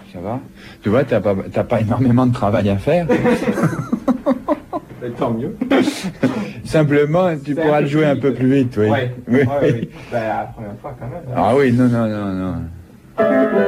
ça va. Tu vois, t'as pas énormément de travail à faire. Tant mieux. Simplement, tu pourras le jouer un peu plus vite, oui. Ouais. Oui. Ouais. Ben, la première fois, quand même. Ah oui, non.